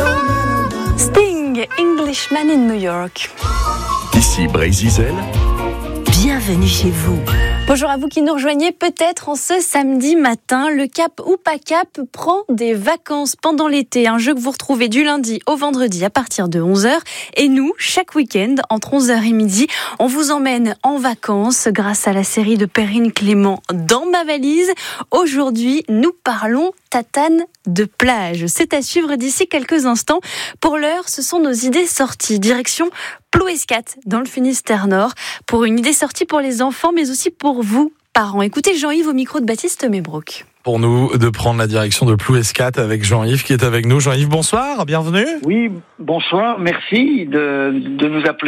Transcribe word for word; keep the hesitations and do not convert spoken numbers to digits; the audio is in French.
Sting, Englishman in New York. Ici Brésil. Bienvenue chez vous. Bonjour à vous qui nous rejoignez peut-être en ce samedi matin. Le Cap ou pas Cap prend des vacances pendant l'été. Un jeu que vous retrouvez du lundi au vendredi à partir de onze heures. Et nous, chaque week-end, entre onze heures et midi, on vous emmène en vacances grâce à la série de Perrine Clément Dans ma valise. Aujourd'hui, nous parlons tatane de plage. C'est à suivre d'ici quelques instants. Pour l'heure, ce sont nos idées sorties. Direction Plouescat, dans le Finistère Nord, pour une idée sortie pour les enfants, mais aussi pour vous, parents. Écoutez Jean-Yves au micro de Baptiste Mébrook. Pour nous, de prendre la direction de Plouescat avec Jean-Yves qui est avec nous. Jean-Yves, bonsoir, bienvenue. Oui, bonsoir, merci de, de nous appeler.